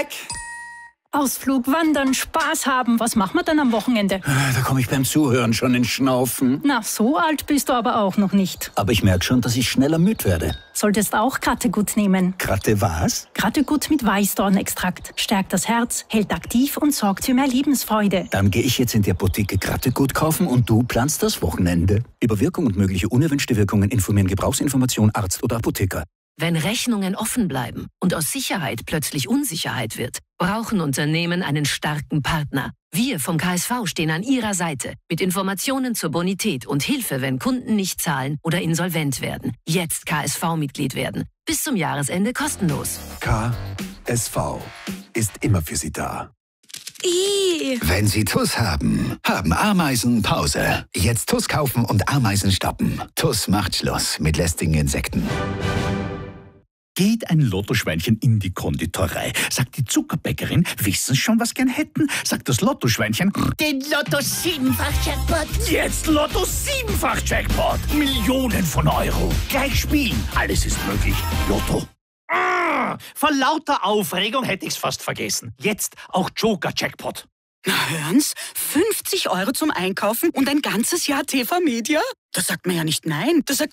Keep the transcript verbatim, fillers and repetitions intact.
Weg! Ausflug, Wandern, Spaß haben. Was machen wir dann am Wochenende? Da komme ich beim Zuhören schon ins Schnaufen. Na, so alt bist du aber auch noch nicht. Aber ich merke schon, dass ich schneller müde werde. Solltest auch Krattegut nehmen. Kratte was? Krattegut mit Weißdornextrakt. Stärkt das Herz, hält aktiv und sorgt für mehr Lebensfreude. Dann gehe ich jetzt in die Apotheke Krattegut kaufen und du planst das Wochenende. Über Wirkung und mögliche unerwünschte Wirkungen informieren Gebrauchsinformation Arzt oder Apotheker. Wenn Rechnungen offen bleiben und aus Sicherheit plötzlich Unsicherheit wird, brauchen Unternehmen einen starken Partner. Wir vom K S V stehen an Ihrer Seite mit Informationen zur Bonität und Hilfe, wenn Kunden nicht zahlen oder insolvent werden. Jetzt K S V-Mitglied werden. Bis zum Jahresende kostenlos. K S V ist immer für Sie da. I. Wenn Sie T U S haben, haben Ameisen Pause. Jetzt T U S kaufen und Ameisen stoppen. T U S macht Schluss mit lästigen Insekten. Geht ein Lottoschweinchen in die Konditorei, sagt die Zuckerbäckerin, wissen schon, was gern hätten, sagt das Lottoschweinchen, den Lotto siebenfach Jackpot. Jetzt Lotto siebenfach Jackpot. Millionen von Euro. Gleich spielen. Alles ist möglich. Lotto. Ah, vor lauter Aufregung hätte ich's fast vergessen. Jetzt auch Joker-Jackpot. Na hören's, fünfzig Euro zum Einkaufen und ein ganzes Jahr T V Media? Da sagt man ja nicht nein. Da sagt